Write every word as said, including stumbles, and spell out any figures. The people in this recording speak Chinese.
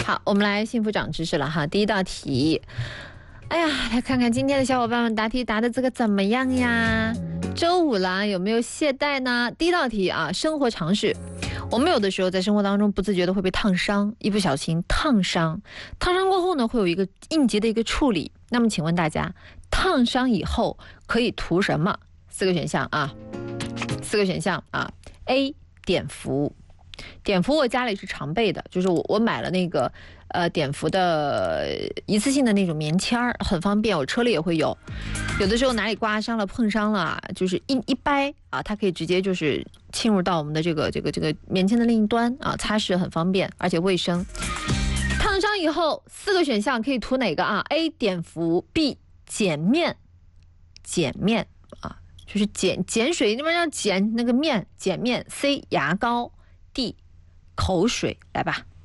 好，我们来幸福长知识了哈。第一道题，哎呀，来看看今天的小伙伴们答题答的这个怎么样呀？周五了，有没有懈怠呢？第一道题啊，生活常识。我们有的时候在生活当中不自觉的会被烫伤，一不小心烫伤，烫伤过后呢，会有一个应急的一个处理。那么请问大家，烫伤以后可以涂什么？四个选项啊，四个选项啊 ，A 碘伏。碘伏我家里是常备的，就是我我买了那个呃碘伏的一次性的那种棉签儿，很方便，我车里也会有。有的时候哪里刮伤了、碰伤了，就是一一掰啊，它可以直接就是侵入到我们的这个这个这个棉签的另一端啊，擦拭很方便，而且卫生。烫伤以后四个选项可以涂哪个啊 ？A 碘伏 ，B 碱面，碱面啊，就是碱碱水那边要碱那个面碱面 ，C 牙膏。D 口水，来吧。